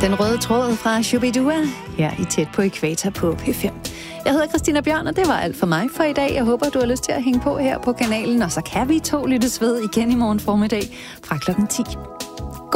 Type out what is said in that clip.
Den røde tråd fra Shubidua her i Tæt på Ækvator på P5. Jeg hedder Christina Bjørn, og det var alt for mig for i dag. Jeg håber, du har lyst til at hænge på her på kanalen, og så kan vi to lyttes ved igen i morgen formiddag fra klokken 10.